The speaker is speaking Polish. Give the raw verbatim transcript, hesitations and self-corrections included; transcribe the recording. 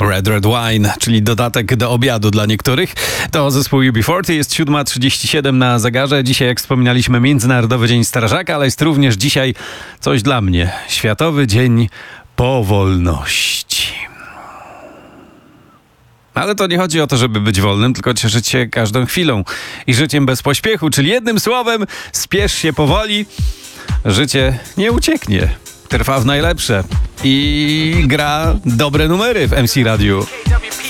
Red Red Wine, czyli dodatek do obiadu dla niektórych. To zespół U B czterdzieści, jest siódma trzydzieści siedem na zegarze. Dzisiaj, jak wspominaliśmy, Międzynarodowy Dzień Strażaka, ale jest również dzisiaj coś dla mnie. Światowy Dzień Powolności. Ale to nie chodzi o to, żeby być wolnym, tylko cieszyć się każdą chwilą i życiem bez pośpiechu, czyli jednym słowem, spiesz się powoli, życie nie ucieknie. Trwa w najlepsze i gra dobre numery w M C Radiu.